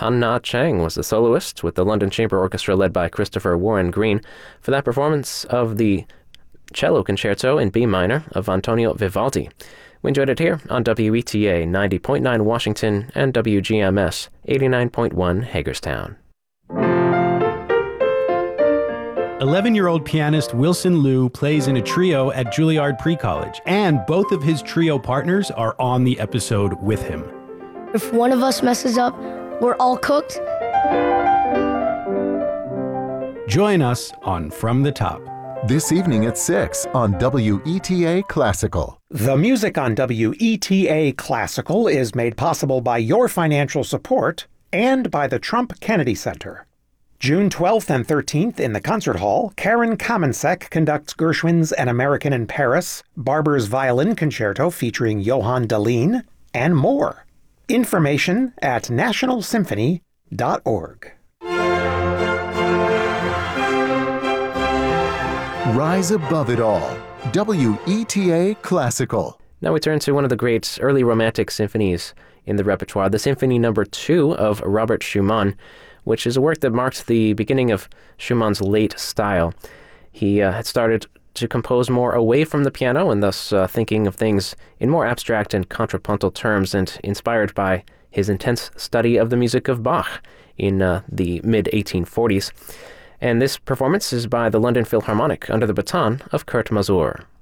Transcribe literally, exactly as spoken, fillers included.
Han Na Chang was the soloist, with the London Chamber Orchestra led by Christopher Warren Green for that performance of the cello concerto in B minor of Antonio Vivaldi. We enjoyed it here on W E T A ninety point nine Washington and W G M S eighty-nine point one Hagerstown. eleven-year-old pianist Wilson Liu plays in a trio at Juilliard Pre-College, and both of his trio partners are on the episode with him. If one of us messes up, we're all cooked. Join us on From the Top. This evening at six on W E T A Classical. The music on W E T A Classical is made possible by your financial support and by the Trump Kennedy Center. June twelfth and thirteenth in the Concert Hall, Karen Kamensek conducts Gershwin's An American in Paris, Barber's Violin Concerto featuring Johann Dalin, and more. Information at national symphony dot org. Rise above it all. W E T A Classical. Now we turn to one of the great early Romantic symphonies in the repertoire, the Symphony Number Two of Robert Schumann, which is a work that marks the beginning of Schumann's late style. He uh, had started to compose more away from the piano, and thus uh, thinking of things in more abstract and contrapuntal terms, and inspired by his intense study of the music of Bach in uh, the mid eighteen forties. And this performance is by the London Philharmonic under the baton of Kurt Masur.